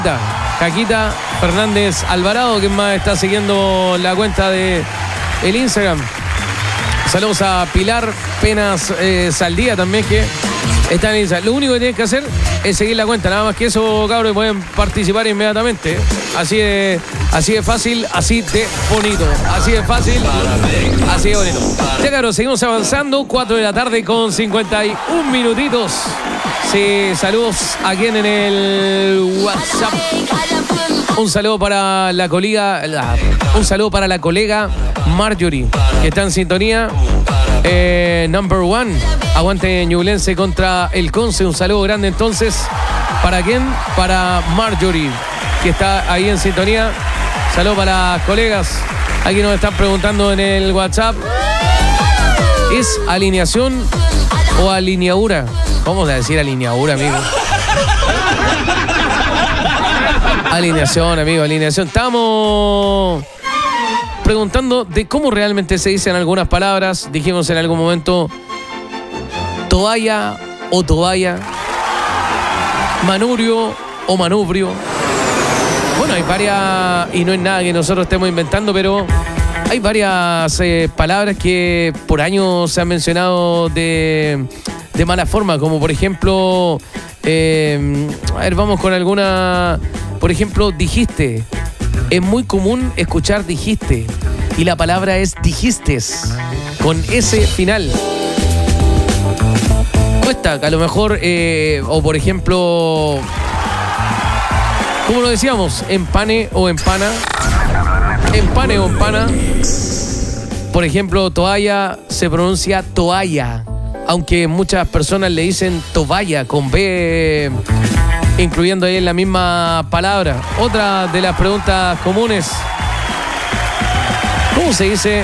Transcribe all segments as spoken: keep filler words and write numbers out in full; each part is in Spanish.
Caquita Fernández Alvarado, que más está siguiendo la cuenta de el Instagram. Saludos a Pilar Penas eh, Saldía también, que está en Instagram. Lo único que tienen que hacer es seguir la cuenta, nada más que eso, cabros, y pueden participar inmediatamente. Así de, así de fácil, así de bonito. Así de fácil, así de bonito. Ya, cabros, seguimos avanzando. cuatro de la tarde con cincuenta y un minutitos. Sí, saludos a quien en el WhatsApp. Un saludo para la colega, la, un saludo para la colega Marjorie, que está en sintonía. Eh, number one, aguante Ñublense contra el Conce. Un saludo grande entonces. ¿Para quién? Para Marjorie, que está ahí en sintonía. Saludo para las colegas. Aquí nos están preguntando en el WhatsApp. ¿Es alineación o alineadura? ¿Cómo se decir alineadura, amigo? Alineación, amigo, alineación. Estamos preguntando de cómo realmente se dicen algunas palabras. Dijimos en algún momento toalla o toalla, manubrio o manubrio. Bueno, hay varias, y no es nada que nosotros estemos inventando, pero hay varias eh, palabras que por años se han mencionado de, de mala forma, como por ejemplo, eh, a ver, vamos con alguna, por ejemplo, dijiste. Es muy común escuchar dijiste, y la palabra es dijistes, con ese final. Cuesta, que a lo mejor, eh, o por ejemplo, como lo decíamos, empane o empana, empane o empana. Por ejemplo, toalla se pronuncia toalla, aunque muchas personas le dicen toalla con B, incluyendo ahí en la misma palabra. Otra de las preguntas comunes: ¿cómo se dice?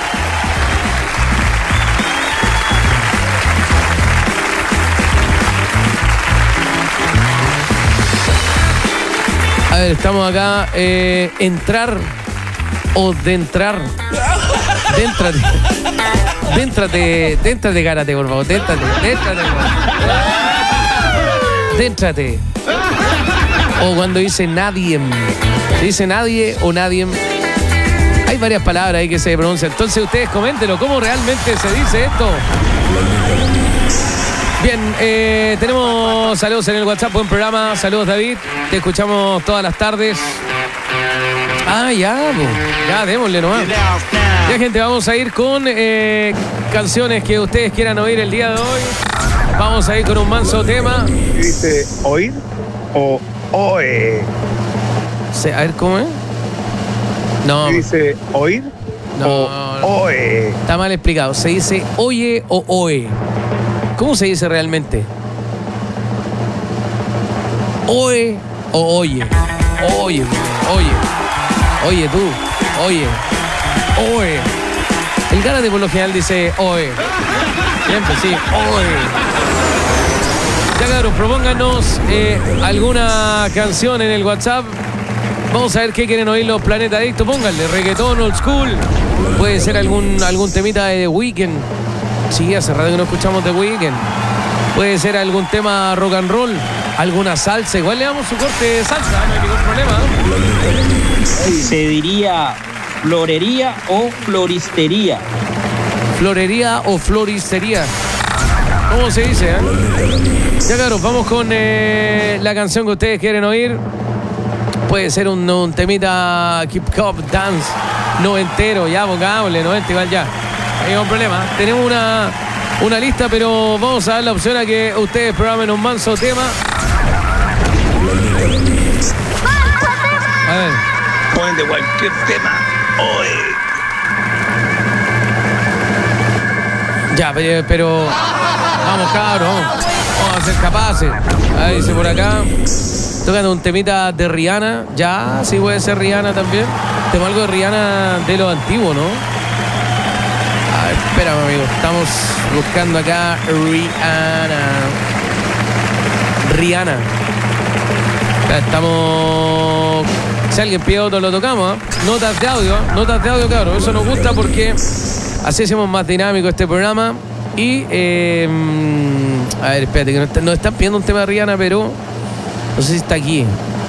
A ver, estamos acá. Eh, entrar o de entrar. Déntrate. Déntrate. Déntrate, Gárate, por favor. Déntrate. Déntrate. Déntrate. O cuando dice nadie. Se dice nadie o nadie. Hay varias palabras ahí que se pronuncian. Entonces ustedes coméntenlo. ¿Cómo realmente se dice esto? Bien, eh, tenemos saludos en el WhatsApp. Buen programa. Saludos, David. Te escuchamos todas las tardes. Ah, ya, pues. Ya, démosle nomás. Ya, gente, vamos a ir con eh, canciones que ustedes quieran oír el día de hoy. Vamos a ir con un manso tema. ¿Dice oír o oe? A ver, ¿cómo es? No. ¿Dice oír no, o no. oe? Está mal explicado. Se dice oye o oe. ¿Cómo se dice realmente? Oe o oye. Oye, oye. Oye tú, oye. Oe. El Gárate por lo general dice oe. Siempre, sí, oe. Ya, claro, propónganos eh, alguna canción en el WhatsApp. Vamos a ver qué quieren oír los Planeta Adictos. Pónganle reggaetón, old school. Puede ser algún, algún temita de The Weeknd. Sí, hace rato que no escuchamos The Weeknd. Puede ser algún tema rock and roll, alguna salsa. Igual le damos su corte de salsa, no hay ningún problema. Se diría florería o floristería. Florería o floristería. ¿Cómo se dice? Eh? Ya, claro, vamos con eh, la canción que ustedes quieren oír. Puede ser un, un temita Keep Up Dance noventero, ya, pongámosle, noventa igual ya. No hay ningún problema. Tenemos una, una lista, pero vamos a dar la opción a que ustedes programen un manso tema. A ver. Ponen de cualquier tema hoy. Ya, pero, pero vamos, cabros, vamos a ser capaces. Ahí dice por acá. Tocando un temita de Rihanna. Ya, sí puede ser Rihanna también. Tengo algo de Rihanna de lo antiguo, ¿no? A ver, espérame, amigo. Estamos buscando acá Rihanna. Rihanna. Ya estamos... Si alguien pide otro, lo tocamos, ¿eh? Notas de audio, ¿eh? Notas de audio, cabrón. Eso nos gusta porque así hacemos más dinámico este programa. Y, eh, a ver, espérate, que nos, está, nos están pidiendo un tema de Rihanna, pero no sé si está aquí.